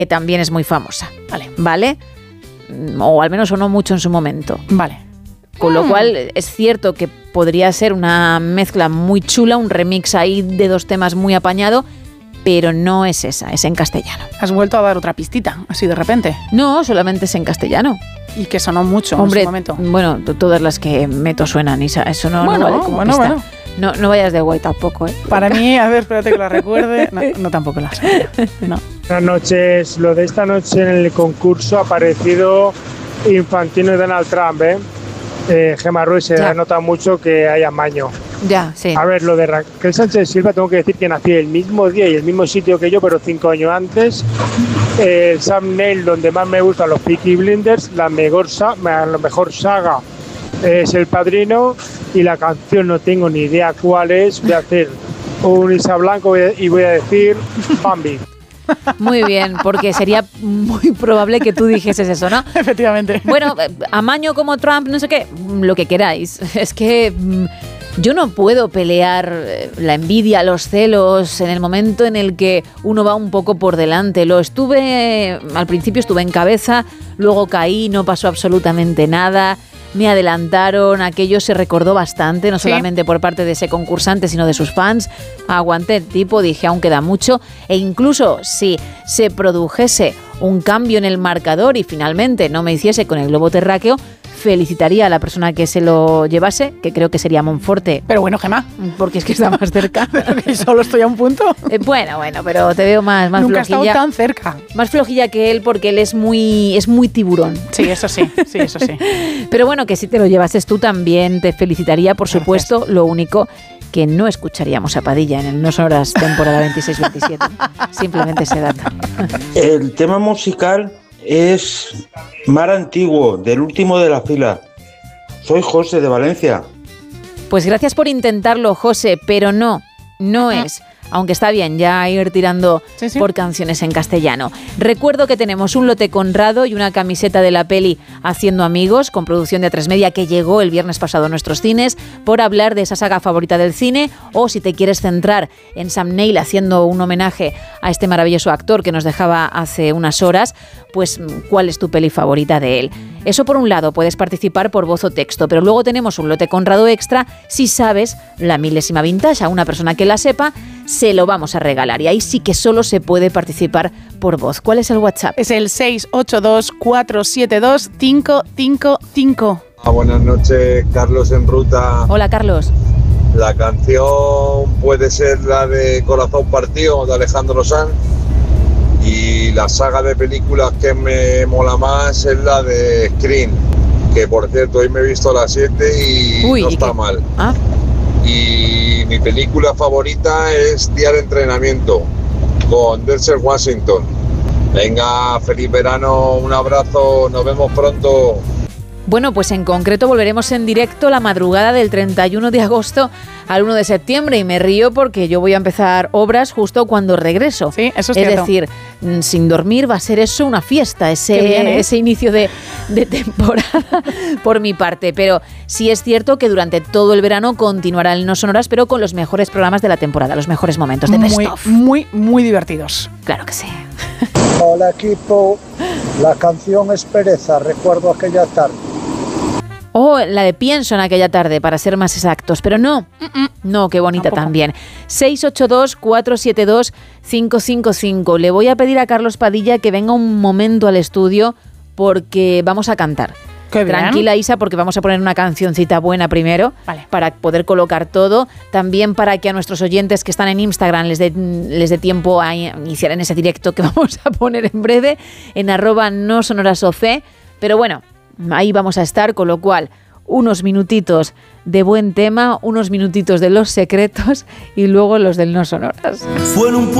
que también es muy famosa. ¿Vale? O al menos sonó mucho en su momento. Vale. Con lo cual es cierto que podría ser una mezcla muy chula, un remix ahí de 2 temas muy apañado, pero no es esa, es en castellano. ¿Has vuelto a dar otra pistita, así de repente? No, solamente es en castellano. Y que sonó mucho, hombre, en su momento. Bueno, todas las que meto suenan, Isa, eso no vale como pista. No vayas de guay tampoco, ¿eh? Para mí, a ver, espérate que la recuerde. No tampoco la sé. No. Buenas noches. Lo de esta noche en el concurso ha aparecido Infantino y Donald Trump, Gemma Ruiz, se nota mucho que hay amaño. Ya, sí. A ver, lo de Raquel Sánchez Silva, tengo que decir que nací el mismo día y el mismo sitio que yo, pero 5 años antes. El thumbnail donde más me gustan los Peaky Blinders, la mejor saga es El Padrino, y la canción no tengo ni idea cuál es. Voy a hacer un Isa Blanco y voy a decir Bambi. Muy bien, porque sería muy probable que tú dijeses eso, ¿no? Efectivamente. Bueno, amaño como Trump, no sé qué, lo que queráis. Es que yo no puedo pelear la envidia, los celos en el momento en el que uno va un poco por delante. Al principio estuve en cabeza, luego caí, no pasó absolutamente nada. Me adelantaron, aquello se recordó bastante, no solamente por parte de ese concursante, sino de sus fans. Aguanté el tipo, dije, aún queda mucho. E incluso si se produjese un cambio en el marcador y finalmente no me hiciese con el globo terráqueo, felicitaría a la persona que se lo llevase, que creo que sería Monforte. Pero bueno, Gemma, porque es que está más cerca. ¿Y solo estoy a un punto? Bueno, pero te veo más Nunca flojilla. Nunca he estado tan cerca. Más flojilla que él, porque él es muy tiburón. Sí, eso sí. Pero bueno, que si te lo llevases tú también te felicitaría, por supuesto. Gracias. Lo único que no escucharíamos a Padilla en el No Sonoras temporada 26-27. Simplemente ese dato. El tema musical es Mar Antiguo, del último de la fila. Soy José de Valencia. Pues gracias por intentarlo, José, pero no es. Aunque está bien ya ir tirando por canciones en castellano. Recuerdo que tenemos un lote Conrado y una camiseta de la peli Haciendo Amigos, con producción de A3 Media, que llegó el viernes pasado a nuestros cines, por hablar de esa saga favorita del cine, o si te quieres centrar en Sam Neill haciendo un homenaje a este maravilloso actor que nos dejaba hace unas horas, pues ¿cuál es tu peli favorita de él? Eso por un lado, puedes participar por voz o texto, pero luego tenemos un lote Conrado extra si sabes la milésima vintage. A una persona que la sepa, se lo vamos a regalar. Y ahí sí que solo se puede participar por voz. ¿Cuál es el WhatsApp? Es el 682-472-555. Buenas noches, Carlos en ruta. Hola, Carlos. La canción puede ser la de Corazón Partido, de Alejandro Sanz. Y la saga de películas que me mola más es la de Scream, que por cierto hoy me he visto a las 7 y no está mal. Y mi película favorita es Día de Entrenamiento, con Denzel Washington. Venga, feliz verano, un abrazo, nos vemos pronto. Bueno, pues en concreto volveremos en directo la madrugada del 31 de agosto al 1 de septiembre y me río porque yo voy a empezar obras justo cuando regreso. Sí, eso es cierto. Es decir, sin dormir va a ser eso una fiesta, ese inicio de temporada por mi parte. Pero sí es cierto que durante todo el verano continuará el No Sonoras, pero con los mejores programas de la temporada, los mejores momentos de Best Of. Muy divertidos. Claro que sí. Hola equipo, la canción es Pereza, recuerdo aquella tarde. La de Pienso en aquella tarde, para ser más exactos. Pero no, qué bonita tampoco. También. 682-472-555. Le voy a pedir a Carlos Padilla que venga un momento al estudio porque vamos a cantar. Qué bien. Tranquila, Isa, porque vamos a poner una cancioncita buena primero, vale, para poder colocar todo. También para que a nuestros oyentes que están en Instagram les dé tiempo a iniciar en ese directo que vamos a poner en breve en @nosonorasoc. Pero bueno, ahí vamos a estar, con lo cual unos minutitos de buen tema, unos minutitos de los secretos y luego los del No Sonoras. Fue en un